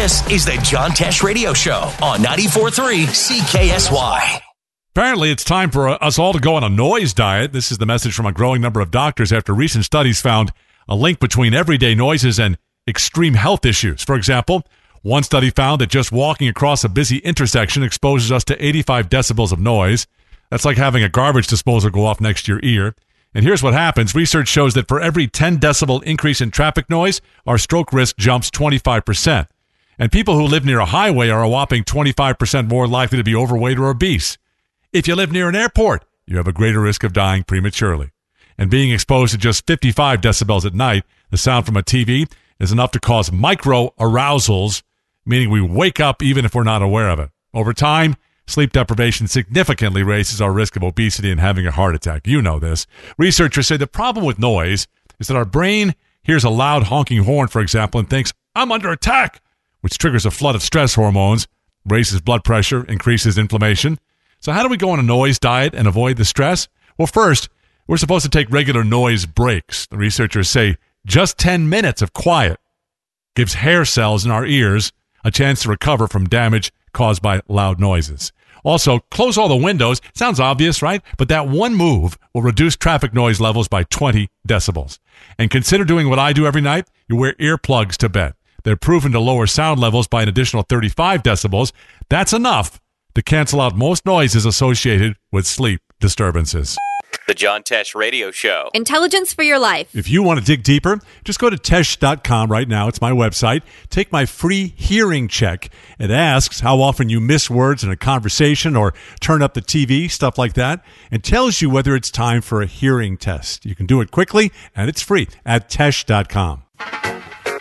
This is the John Tesh Radio Show on 94.3 CKSY. Apparently, it's time for us all to go on a noise diet. This is the message from a growing number of doctors after recent studies found a link between everyday noises and extreme health issues. For example, one study found that just walking across a busy intersection exposes us to 85 decibels of noise. That's like having a garbage disposal go off next to your ear. And here's what happens. Research shows that for every 10 decibel increase in traffic noise, our stroke risk jumps 25%. And people who live near a highway are a whopping 25% more likely to be overweight or obese. If you live near an airport, you have a greater risk of dying prematurely. And being exposed to just 55 decibels at night, the sound from a TV, is enough to cause micro-arousals, meaning we wake up even if we're not aware of it. Over time, sleep deprivation significantly raises our risk of obesity and having a heart attack. You know this. Researchers say the problem with noise is that our brain hears a loud honking horn, for example, and thinks, I'm under attack, which triggers a flood of stress hormones, raises blood pressure, increases inflammation. So how do we go on a noise diet and avoid the stress? Well, first, we're supposed to take regular noise breaks. The researchers say just 10 minutes of quiet gives hair cells in our ears a chance to recover from damage caused by loud noises. Also, close all the windows. Sounds obvious, right? But that one move will reduce traffic noise levels by 20 decibels. And consider doing what I do every night. You wear earplugs to bed. They're proven to lower sound levels by an additional 35 decibels. That's enough to cancel out most noises associated with sleep disturbances. The John Tesh Radio Show. Intelligence for your life. If you want to dig deeper, just go to Tesh.com right now. It's my website. Take my free hearing check. It asks how often you miss words in a conversation or turn up the TV, stuff like that, and tells you whether it's time for a hearing test. You can do it quickly, and it's free at Tesh.com.